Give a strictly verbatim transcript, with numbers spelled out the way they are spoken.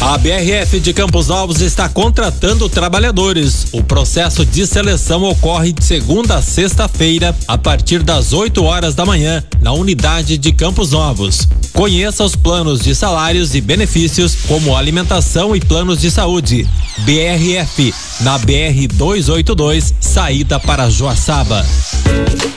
A B R F de Campos Novos está contratando trabalhadores. O processo de seleção ocorre de segunda a sexta-feira, a partir das oito horas da manhã, na unidade de Campos Novos. Conheça os planos de salários e benefícios, como alimentação e planos de saúde. B R F, na B R duzentos e oitenta e dois, saída para Joaçaba.